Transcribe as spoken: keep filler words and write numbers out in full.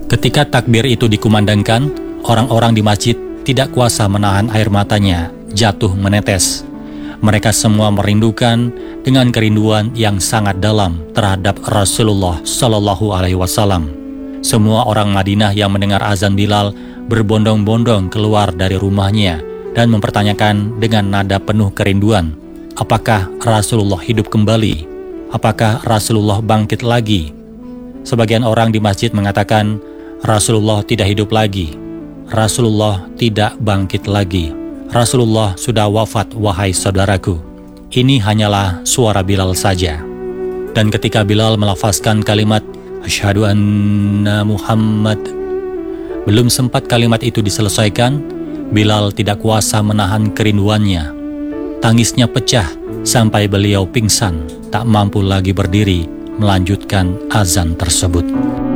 Ketika takbir itu dikumandangkan, orang-orang di masjid tidak kuasa menahan air matanya jatuh menetes. Mereka semua merindukan dengan kerinduan yang sangat dalam terhadap Rasulullah Shallallahu Alaihi Wasallam. Semua orang Madinah yang mendengar azan Bilal berbondong-bondong keluar dari rumahnya dan mempertanyakan dengan nada penuh kerinduan, apakah Rasulullah hidup kembali? Apakah Rasulullah bangkit lagi? Sebagian orang di masjid mengatakan, Rasulullah tidak hidup lagi. Rasulullah tidak bangkit lagi. Rasulullah sudah wafat, wahai saudaraku. Ini hanyalah suara Bilal saja. Dan ketika Bilal melafazkan kalimat Asyhadu anna Muhammad, belum sempat kalimat itu diselesaikan, Bilal tidak kuasa menahan kerinduannya. Tangisnya pecah sampai beliau pingsan, tak mampu lagi berdiri melanjutkan azan tersebut.